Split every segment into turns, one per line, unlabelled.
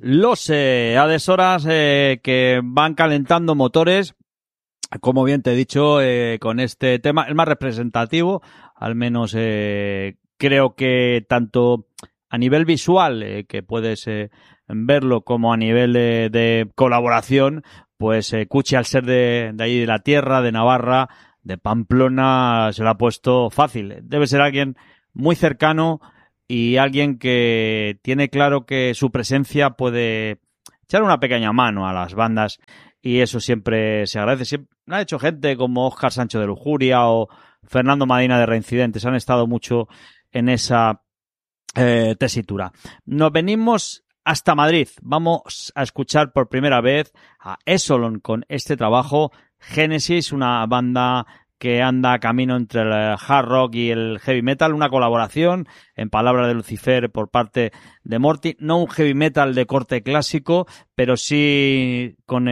Los Adhesoras que van calentando motores, como bien te he dicho, con este tema, el más representativo, al menos creo que tanto a nivel visual, que puedes verlo, como a nivel de colaboración, pues Cuchi, al ser de ahí de la tierra, de Navarra, de Pamplona, se lo ha puesto fácil. Debe ser alguien muy cercano y alguien que tiene claro que su presencia puede echar una pequeña mano a las bandas, y eso siempre se agradece. Siempre ha hecho gente como Óscar Sancho de Lujuria o Fernando Madina de Reincidentes, han estado mucho en esa tesitura. Nos venimos hasta Madrid. Vamos a escuchar por primera vez a Esolon con este trabajo, Génesis, una banda que anda camino entre el hard rock y el heavy metal, una colaboración, en palabras de Lucifer, por parte de Morty, no un heavy metal de corte clásico, pero sí con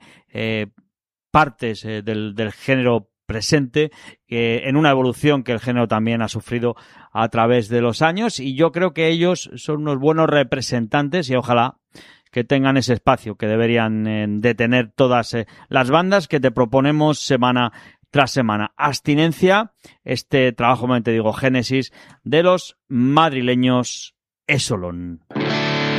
partes del género presente, en una evolución que el género también ha sufrido a través de los años, y yo creo que ellos son unos buenos representantes y ojalá que tengan ese espacio que deberían de tener todas las bandas que te proponemos semana tras semana. Abstinencia, este trabajo, como te digo, Génesis, de los madrileños Esolon.